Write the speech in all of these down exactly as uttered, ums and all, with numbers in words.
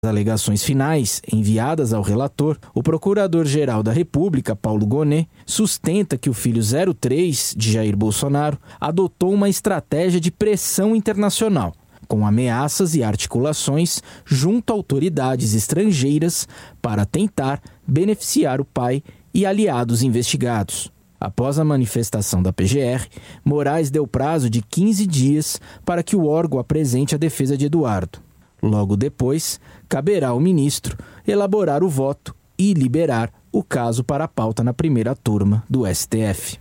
alegações finais enviadas ao relator, o Procurador-Geral da República, Paulo Gonet, sustenta que o filho zero três de Jair Bolsonaro adotou uma estratégia de pressão internacional, com ameaças e articulações junto a autoridades estrangeiras para tentar beneficiar o pai e aliados investigados. Após a manifestação da P G R, Moraes deu prazo de quinze dias para que o órgão apresente a defesa de Eduardo. Logo depois, caberá ao ministro elaborar o voto e liberar o caso para a pauta na primeira turma do S T F.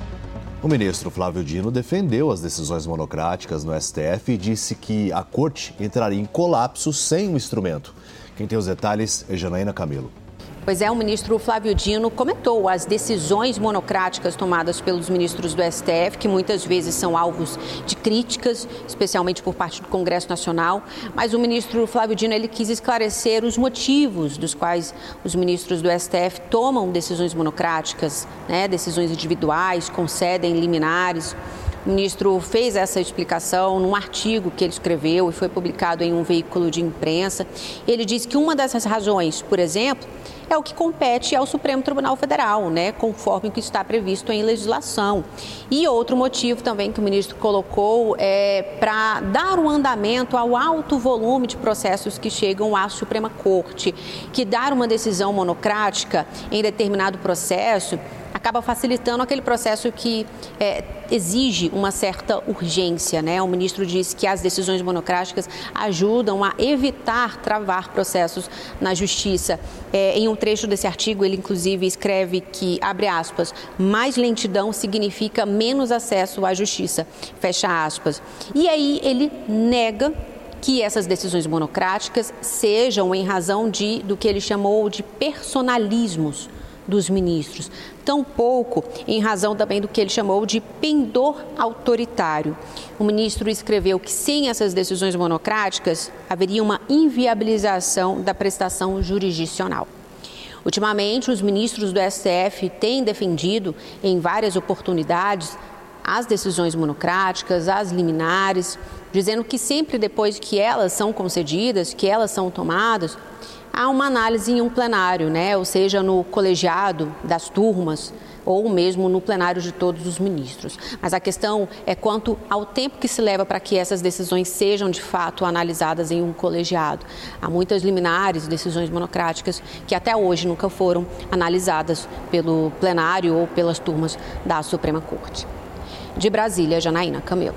O ministro Flávio Dino defendeu as decisões monocráticas no S T F e disse que a corte entraria em colapso sem o instrumento. Quem tem os detalhes é Janaína Camilo. Pois é, o ministro Flávio Dino comentou as decisões monocráticas tomadas pelos ministros do S T F, que muitas vezes são alvos de críticas, especialmente por parte do Congresso Nacional. Mas o ministro Flávio Dino ele quis esclarecer os motivos dos quais os ministros do S T F tomam decisões monocráticas, né, decisões individuais, concedem liminares. O ministro fez essa explicação num artigo que ele escreveu e foi publicado em um veículo de imprensa. Ele disse que uma dessas razões, por exemplo, é o que compete ao Supremo Tribunal Federal, né, conforme o que está previsto em legislação. E outro motivo também que o ministro colocou é para dar um andamento ao alto volume de processos que chegam à Suprema Corte, que dar uma decisão monocrática em determinado processo acaba facilitando aquele processo que é, exige uma certa urgência, né? O ministro disse que as decisões monocráticas ajudam a evitar travar processos na justiça. É, em um trecho desse artigo, ele inclusive escreve que, abre aspas, mais lentidão significa menos acesso à justiça, fecha aspas. E aí ele nega que essas decisões monocráticas sejam em razão de, do que ele chamou de personalismos dos ministros, tampouco em razão também do que ele chamou de pendor autoritário. O ministro escreveu que sem essas decisões monocráticas haveria uma inviabilização da prestação jurisdicional. Ultimamente, os ministros do S T F têm defendido em várias oportunidades as decisões monocráticas, as liminares, dizendo que sempre depois que elas são concedidas, que elas são tomadas, há uma análise em um plenário, né? Ou seja, no colegiado das turmas ou mesmo no plenário de todos os ministros. Mas a questão é quanto ao tempo que se leva para que essas decisões sejam de fato analisadas em um colegiado. Há muitas liminares, decisões monocráticas que até hoje nunca foram analisadas pelo plenário ou pelas turmas da Suprema Corte. De Brasília, Janaína Camelo.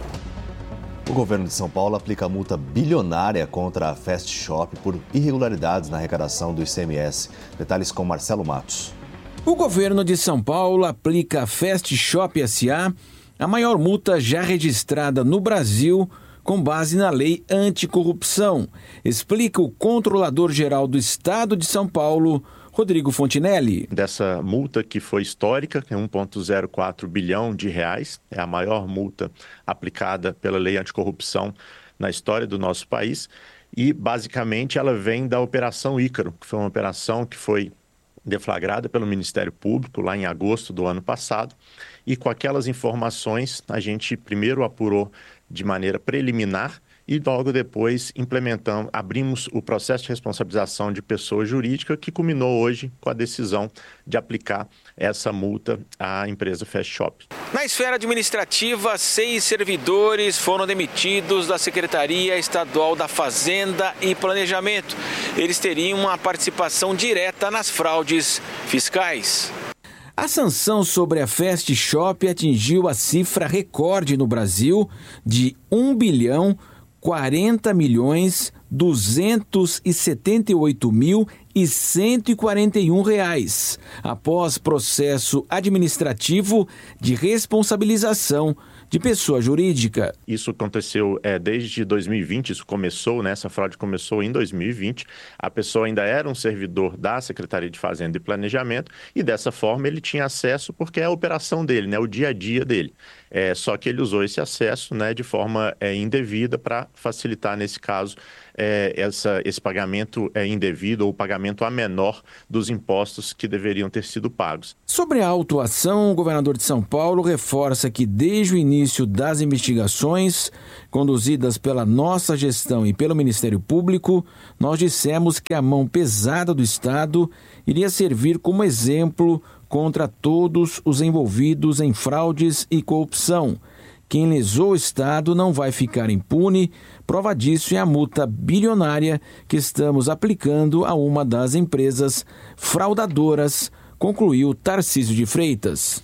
O governo de São Paulo aplica multa bilionária contra a Fast Shop por irregularidades na arrecadação do I C M S. Detalhes com Marcelo Matos. O governo de São Paulo aplica à Fast Shop S A a maior multa já registrada no Brasil com base na lei anticorrupção, explica o controlador-geral do Estado de São Paulo, Rodrigo Fontinelli. Dessa multa que foi histórica, que é um vírgula zero quatro bilhão de reais, é a maior multa aplicada pela lei anticorrupção na história do nosso país e basicamente ela vem da Operação Ícaro, que foi uma operação que foi deflagrada pelo Ministério Público lá em agosto do ano passado e com aquelas informações a gente primeiro apurou de maneira preliminar e logo depois implementamos, abrimos o processo de responsabilização de pessoa jurídica que culminou hoje com a decisão de aplicar essa multa à empresa Fast Shop. Na esfera administrativa, seis servidores foram demitidos da Secretaria Estadual da Fazenda e Planejamento. Eles teriam uma participação direta nas fraudes fiscais. A sanção sobre a Fast Shop atingiu a cifra recorde no Brasil de um bilhão quarenta milhões duzentos e setenta e oito mil e cento e quarenta e um reais, após processo administrativo de responsabilização de pessoa jurídica. Isso aconteceu é, desde dois mil e vinte, isso começou, né, essa fraude começou em dois mil e vinte, a pessoa ainda era um servidor da Secretaria de Fazenda e Planejamento e dessa forma ele tinha acesso porque é a operação dele, né, o dia a dia dele. É, só que ele usou esse acesso, né, de forma é, indevida para facilitar, nesse caso, é, essa, esse pagamento é indevido ou o pagamento a menor dos impostos que deveriam ter sido pagos. Sobre a autuação, o governador de São Paulo reforça que desde o início das investigações conduzidas pela nossa gestão e pelo Ministério Público, nós dissemos que a mão pesada do Estado iria servir como exemplo contra todos os envolvidos em fraudes e corrupção. Quem lesou o Estado não vai ficar impune. Prova disso é a multa bilionária que estamos aplicando a uma das empresas fraudadoras, concluiu Tarcísio de Freitas.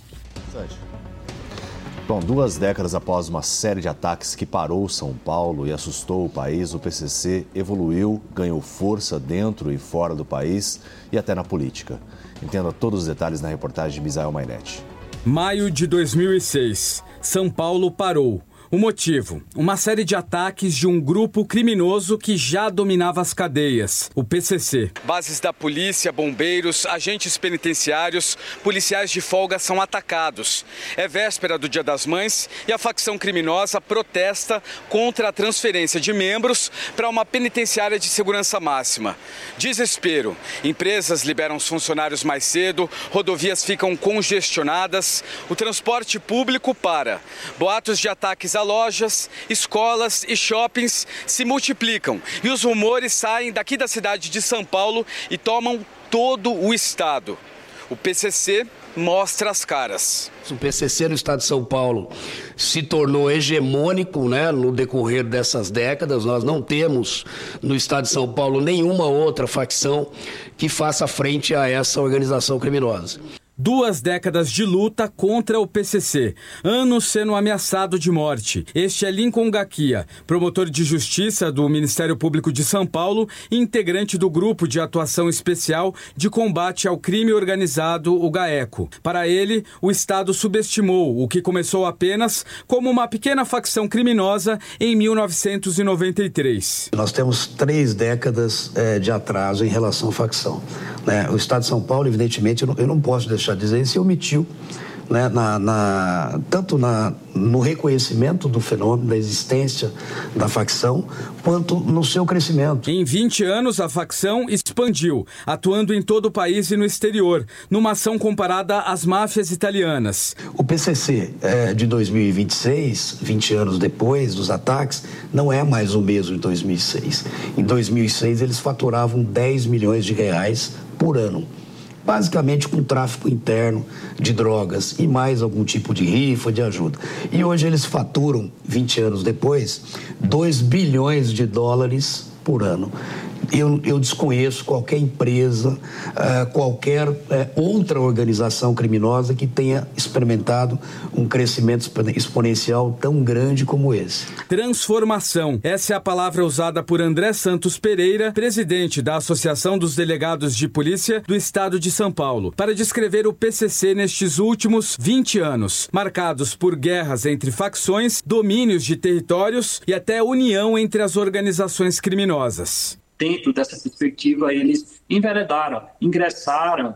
Bom, duas décadas após uma série de ataques que parou São Paulo e assustou o país, o P C C evoluiu, ganhou força dentro e fora do país e até na política. Entenda todos os detalhes na reportagem de Misael Mainetti. Maio de dois mil e seis. São Paulo parou. O motivo? Uma série de ataques de um grupo criminoso que já dominava as cadeias, o P C C. Bases da polícia, bombeiros, agentes penitenciários, policiais de folga são atacados. É véspera do Dia das Mães e a facção criminosa protesta contra a transferência de membros para uma penitenciária de segurança máxima. Desespero. Empresas liberam os funcionários mais cedo, rodovias ficam congestionadas, o transporte público para. Boatos de ataques a lojas, escolas e shoppings se multiplicam e os rumores saem daqui da cidade de São Paulo e tomam todo o estado. O P C C mostra as caras. O P C C no estado de São Paulo se tornou hegemônico, né, no decorrer dessas décadas. Nós não temos no estado de São Paulo nenhuma outra facção que faça frente a essa organização criminosa. Duas décadas de luta contra o P C C, anos sendo ameaçado de morte. Este é Lincoln Gaquia, promotor de justiça do Ministério Público de São Paulo e integrante do Grupo de Atuação Especial de Combate ao Crime Organizado, o GAECO. Para ele, o Estado subestimou o que começou apenas como uma pequena facção criminosa em mil novecentos e noventa e três. Nós temos três décadas é, de atraso em relação à facção. Né? O Estado de São Paulo, evidentemente, eu não, eu não posso deixar de dizer, se omitiu, né, na, na, tanto na, no reconhecimento do fenômeno, da existência da facção, quanto no seu crescimento. Em vinte anos, a facção expandiu, atuando em todo o país e no exterior, numa ação comparada às máfias italianas. O P C C é, de dois mil e vinte e seis, vinte anos depois dos ataques, não é mais o mesmo de dois mil e seis. Em dois mil e seis, eles faturavam dez milhões de reais por ano. Basicamente com tráfico interno de drogas e mais algum tipo de rifa, de ajuda. E hoje eles faturam, vinte anos depois, dois bilhões de dólares por ano. Eu, eu desconheço qualquer empresa, uh, qualquer uh, outra organização criminosa que tenha experimentado um crescimento exponencial tão grande como esse. Transformação. Essa é a palavra usada por André Santos Pereira, presidente da Associação dos Delegados de Polícia do Estado de São Paulo, para descrever o P C C nestes últimos vinte anos, marcados por guerras entre facções, domínios de territórios e até união entre as organizações criminosas. Dentro dessa perspectiva, eles enveredaram, ingressaram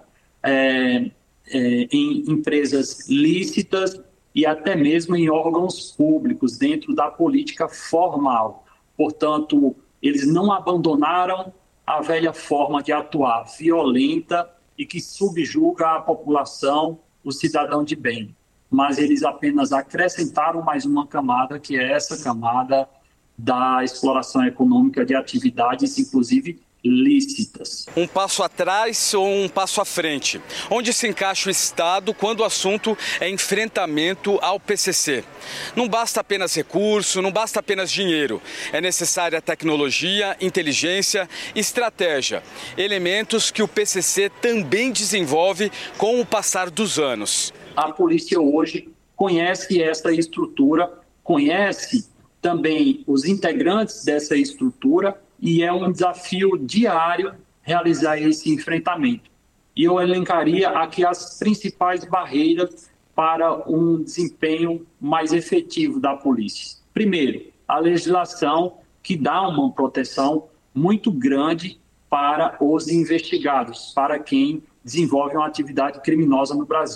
é, é, em empresas lícitas e até mesmo em órgãos públicos, dentro da política formal. Portanto, eles não abandonaram a velha forma de atuar, violenta e que subjuga a população, o cidadão de bem. Mas eles apenas acrescentaram mais uma camada, que é essa camada da exploração econômica de atividades, inclusive lícitas. Um passo atrás ou um passo à frente? Onde se encaixa o Estado quando o assunto é enfrentamento ao P C C? Não basta apenas recurso, não basta apenas dinheiro. É necessária tecnologia, inteligência, estratégia. Elementos que o P C C também desenvolve com o passar dos anos. A polícia hoje conhece essa estrutura, conhece também os integrantes dessa estrutura e é um desafio diário realizar esse enfrentamento. E eu elencaria aqui as principais barreiras para um desempenho mais efetivo da polícia. Primeiro, a legislação que dá uma proteção muito grande para os investigados, para quem desenvolve uma atividade criminosa no Brasil.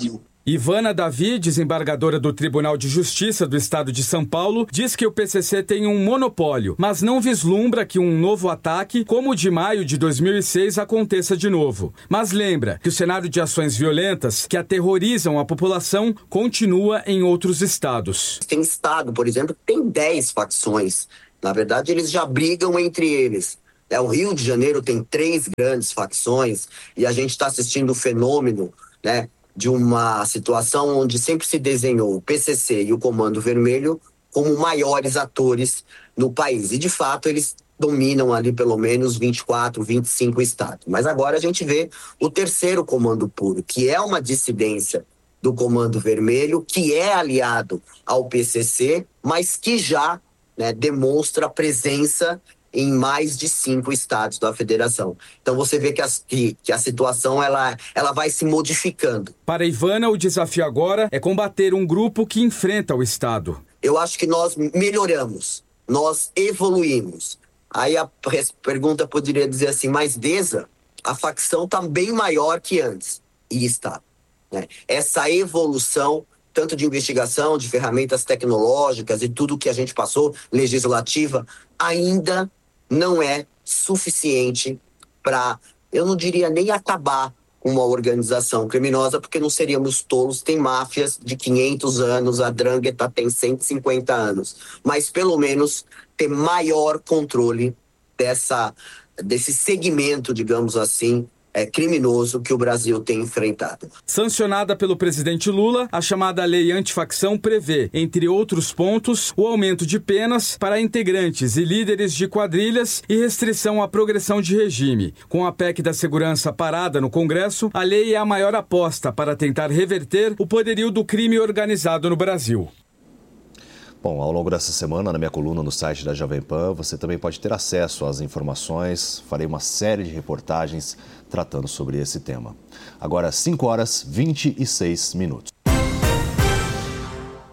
Ivana Davi, desembargadora do Tribunal de Justiça do Estado de São Paulo, diz que o P C C tem um monopólio, mas não vislumbra que um novo ataque, como o de maio de dois mil e seis, aconteça de novo. Mas lembra que o cenário de ações violentas que aterrorizam a população continua em outros estados. Tem estado, por exemplo, que tem dez facções. Na verdade, eles já brigam entre eles. O Rio de Janeiro tem três grandes facções e a gente está assistindo o fenômeno, né, de uma situação onde sempre se desenhou o P C C e o Comando Vermelho como maiores atores no país. E, de fato, eles dominam ali pelo menos vinte e quatro, vinte e cinco estados. Mas agora a gente vê o terceiro Comando Puro, que é uma dissidência do Comando Vermelho, que é aliado ao P C C, mas que já, né, demonstra presença em mais de cinco estados da federação. Então você vê que a, que, que a situação ela, ela vai se modificando. Para Ivana, o desafio agora é combater um grupo que enfrenta o Estado. Eu acho que nós melhoramos, nós evoluímos. Aí a pergunta poderia dizer assim, mas Deza, a facção está bem maior que antes. E está. Né? Essa evolução, tanto de investigação, de ferramentas tecnológicas e tudo que a gente passou, legislativa, ainda não é suficiente para, eu não diria nem acabar com uma organização criminosa, porque não seríamos tolos, tem máfias de quinhentos anos, a Drangheta tem cento e cinquenta anos, mas pelo menos ter maior controle dessa, desse segmento, digamos assim, é, criminoso que o Brasil tem enfrentado. Sancionada pelo presidente Lula, a chamada Lei Antifacção prevê, entre outros pontos, o aumento de penas para integrantes e líderes de quadrilhas e restrição à progressão de regime. Com a P E C da Segurança parada no Congresso, a lei é a maior aposta para tentar reverter o poderio do crime organizado no Brasil. Bom, ao longo dessa semana, na minha coluna no site da Jovem Pan, você também pode ter acesso às informações. Farei uma série de reportagens tratando sobre esse tema. Agora, cinco horas e vinte e seis minutos.